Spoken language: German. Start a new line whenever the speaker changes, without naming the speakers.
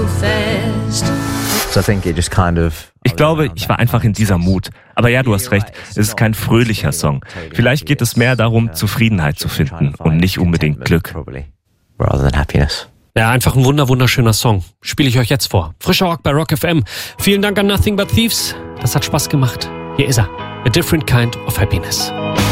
Ich glaube, ich war einfach in dieser Mut. Aber ja, du hast recht, es ist kein fröhlicher Song. Vielleicht geht es mehr darum, Zufriedenheit zu finden und nicht unbedingt Glück.
Ja, einfach ein wunderschöner Song. Spiele ich euch jetzt vor. Frischer Rock bei Rock FM. Vielen Dank an Nothing But Thieves. Das hat Spaß gemacht. Hier ist er. A Different Kind of Happiness.